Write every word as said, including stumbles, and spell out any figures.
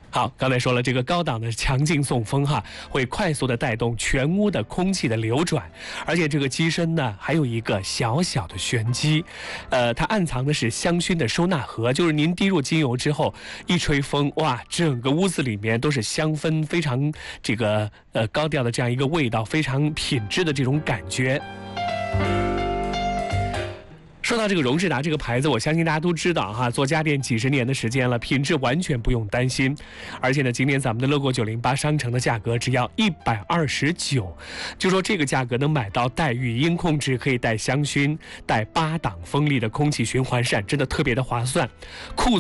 好，刚才说了，这个高档的强劲送风哈，会快速的带动全屋的空气的流转，而且这个机身呢还有一个小小的玄机，呃，它暗藏的是香薰的收纳盒，就是您滴入精油之后，一吹风，哇，整个屋子里面都是香氛非常这个呃高调的这样一个味道，非常品质的这种感觉。说到这个荣仕达这个牌子，我相信大家都知道哈，做家电几十年的时间了，品质完全不用担心。而且呢，今年咱们的乐购九零八商城的价格只要一百二十九，就说这个价格能买到带语音控制、可以带香薰、带八档风力的空气循环扇，真的特别的划算。酷